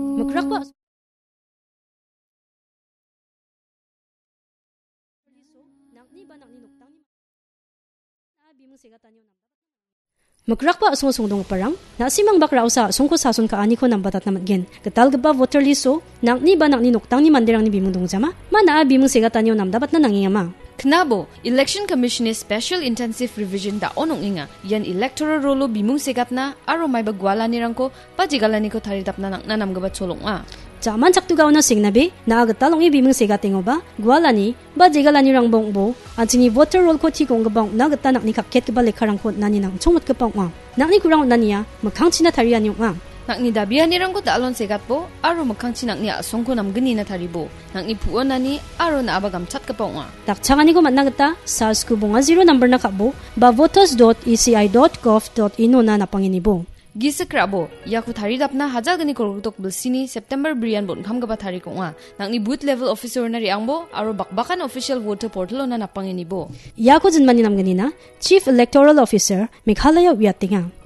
Magrakpa Magrakpa asong-asong parang nasimang bakrao sa sungko sasun kaani ko ng batat naman gen. Katal gaba voter liso nang ni ba nang ninuktang ni mandirang ni bimong dongzama mana bimong sigatan yo nam dapat na nangingama. Knabo, Election Commission Special Intensive Revision da onong inga yan electoral rolo bimong sigat na aro may bagwala nirang ko pajigalan ni ko taritap na nanam gabat solong a. Jaman saktugaw na singnabi na agatalong ibimong sigating ba gwala ni ba jigalan nirang bongbo at sini voter roll ko tikong gabang nagatanak ni kaket kabalik karang ko nani nang chomot kapang a. Nakni kurang naniya magkangchi na tarian yung a. Nakni dabihan nirang ko daalon sigat po aro magkangchi nakni asong ko namgani na taribo. Nakni puon nani aro na abagam chat kapang a. Takchangan ni ko matnagata sa skubunga 0 number na kabo ba voters.eci.gov.in na napanginibo. Gisa krabo, yaku taridap na hajal gani koroktok bilsini September brian bon kam gaba tari ko nga. Nang ni booth level officer na riangbo, aro bakbakan official voter portal na napanginibo. Yaku zinmani nam ganina, Chief Electoral Officer Meghalaya Wiatinga.